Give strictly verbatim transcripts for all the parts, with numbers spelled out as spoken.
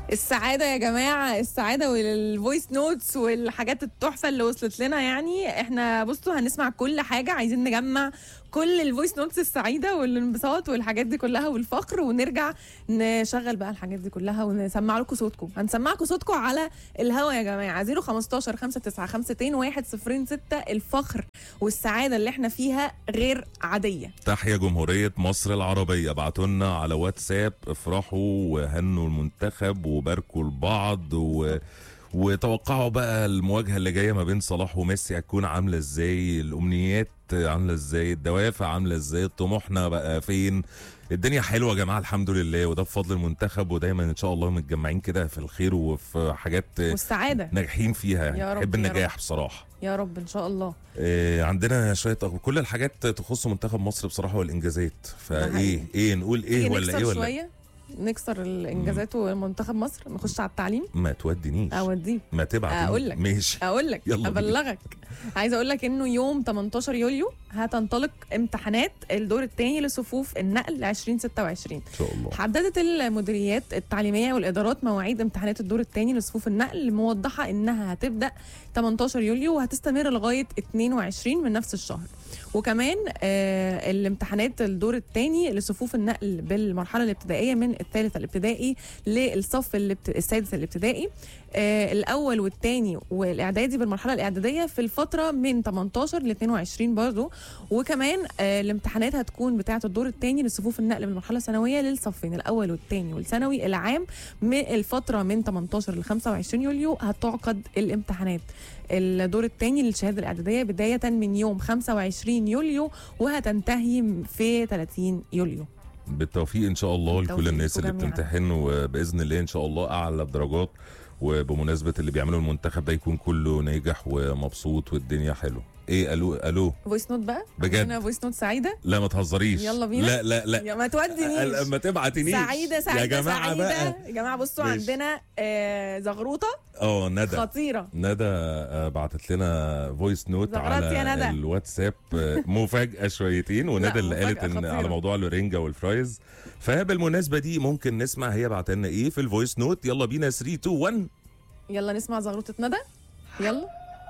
السعادة يا جماعة، السعادة والفويس نوتس والحاجات التحفة اللي وصلت لنا. يعني احنا بصوا هنسمع كل حاجة، عايزين نجمع كل الفويس نوتس السعيدة والانبساط والحاجات دي كلها والفخر، ونرجع نشغل بقى الحاجات دي كلها ونسمع لكم صوتكم. هنسمعكم صوتكم على الهوا يا جماعة. صفر خمستاشر خمسة تسعة خمسة اتنين واحد صفرين ستة. الفخر والسعادة اللي احنا فيها غير عادية. تحيا جمهورية مصر العربية، ابعتوا لنا على واتساب، افرحوا وهنوا المنتخب وباركوا لبعض و... وتوقعوا بقى المواجهة اللي جاية ما بين صلاح وميسي هتكون عاملة ازاي، الامنيات عاملة ازاي، الدوافع عاملة ازاي، طموحنا بقى فين. الدنيا حلوة يا جماعة الحمد لله، وده بفضل المنتخب، ودايما ان شاء الله متجمعين كده في الخير وفي حاجات والسعادة ناجحين فيها. يا رب، بحب يا النجاح رب. بصراحة يا رب ان شاء الله. إيه عندنا شويه أخبار. كل الحاجات تخص منتخب مصر بصراحه والانجازات، فايه ايه نقول ايه ولا ايه ولا شوية نكسر الانجازات ومنتخب مصر، نخش على التعليم. ما تودينيش اوديك ما تبعت اقول لك ماشي اقول لك ابلغك. عايزه اقول لك انه يوم تمنتاشر يوليو هتنطلق امتحانات الدور الثاني لصفوف النقل ألفين وستة وعشرين ان شاء الله. حددت المديريات التعليميه والادارات مواعيد امتحانات الدور الثاني لصفوف النقل، موضحه انها هتبدا تمنتاشر يوليو وهتستمر لغايه اتنين وعشرين من نفس الشهر. وكمان آه الامتحانات الدور الثاني لصفوف النقل بالمرحله الابتدائيه من الثالث الابتدائي للصف الابت... السادس الابتدائي، آه الاول والثاني والاعدادي بالمرحله الاعداديه في الفتره من تمنتاشر ل اتنين وعشرين برضو. وكمان آه الامتحانات هتكون بتاعه الدور الثاني لصفوف النقل بالمرحله الثانويه للصفين الاول والثاني والثانوي العام من الفتره من تمنتاشر ل خمسة وعشرين يوليو. هتعقد الامتحانات الدور الثاني للشهاده الاعداديه بدايه من يوم خمسة وعشرين يوليو وهتنتهي في تلاتين يوليو. بالتوفيق ان شاء الله لكل الناس اللي بتمتحن، وباذن الله ان شاء الله اعلى الدرجات، وبمناسبه اللي بيعملوا المنتخب ده يكون كله ناجح ومبسوط والدنيا حلوه. ايه الو الو فويس نوت بقى بجد؟ انا فويس نوت سعيده. لا ما تهزريش. يلا بينا. لا لا لا يا ما تودينيش ما تبعتنيش. سعيده سعيده يا جماعه سعيدة. بقى يا جماعه بصوا ماشي. عندنا آه زغروطه اه ندى خطيره. ندى آه بعتت لنا فويس نوت على الواتساب آه مفاجاه شويتين. وندى اللي قالت ان خطيرة. على موضوع الرنجه والفرايز. فبالمناسبه دي ممكن نسمع هي بعت لنا ايه في الفويس نوت. يلا بينا تلاتة اتنين واحد. يلا نسمع زغروطه ندى. يلا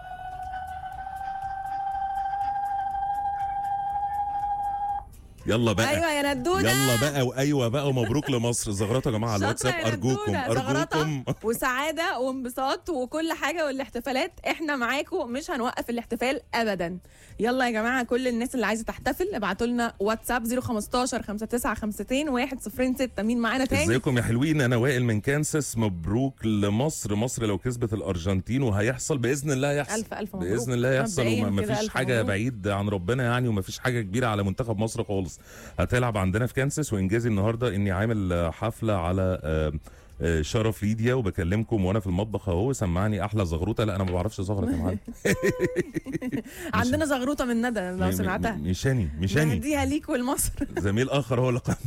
يلا بقى. ايوه يا ندوده. يلا بقى وايوه بقى ومبروك لمصر. زغرطه يا جماعه على الواتساب ارجوكم ارجوكم. وسعاده وانبساط وكل حاجه، والاحتفالات احنا معاكم، مش هنوقف الاحتفال ابدا. يلا يا جماعه كل الناس اللي عايزه تحتفل ابعتوا لنا واتساب صفر خمستاشر خمسة تسعة خمسة اتنين واحد صفرين ستة. مين معانا تاني؟ ازيكم يا حلوين، انا وائل من كانساس. مبروك لمصر. مصر لو كسبت الارجنتين وهيحصل باذن الله يحصل. الف الف مبروك باذن الله يحصل، ومفيش حاجه مبروك. بعيد عن ربنا يعني، ومفيش حاجه كبيره على منتخب مصر خالص. هتلعب عندنا في كانساس، وانجازي النهارده اني عامل حفله على شرف ليديا، وبكلمكم وانا في المطبخ اهو. سمعني احلى زغروطه. لا انا ما بعرفش زغرط يا معلم. عندنا زغروطه من ندى لو سمعتها. مشاني مشاني نديها ليك ولمصر. زميل اخر هو اللي قام.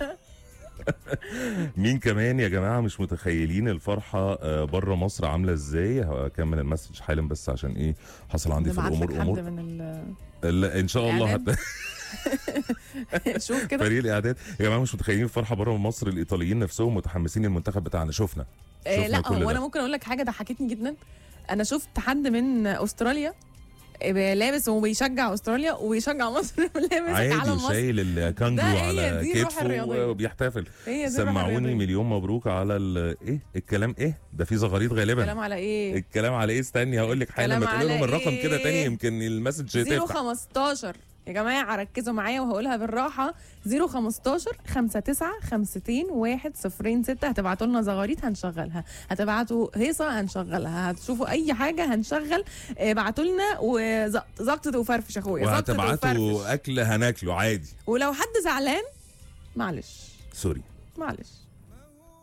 مين كمان يا جماعه؟ مش متخيلين الفرحه بره مصر عامله ازاي. هكمل المسج حالا بس عشان ايه حصل عندي في الامور امور من ال... ان شاء الله حتى شوف كده فريق الاعداد يا جماعه. مش متخيلين الفرحه بره مصر. الايطاليين نفسهم متحمسين المنتخب بتاعنا. شفنا, شفنا إيه لا هو انا ممكن اقول لك حاجه ضحكتني جدا. انا شفت حد من استراليا لابس وبيشجع استراليا وبيشجع مصر لابس علم مصر شايل الكانجرو على كتفه وبيحتفل. سمعوني مليون مبروك على ايه الكلام. ايه ده في زغاريط غالبا. الكلام على ايه؟ الكلام على ايه؟ استني هقول لك حالا. ما تقول لهم الرقم كده تاني يمكن المسج صفر خمستاشر يا جماعه ركزوا معايا وهقولها بالراحه. صفر خمستاشر خمسة تسعة خمسة اتنين واحد صفرين ستة. هتبعتوا لنا زغاريط هنشغلها، هتبعتوا هيصه هنشغلها، هتشوفوا اي حاجه هنشغل. ابعتوا لنا وزقطه وفرفش اخويا. وهتبعتوا اكل هناكله عادي. ولو حد زعلان معلش سوري معلش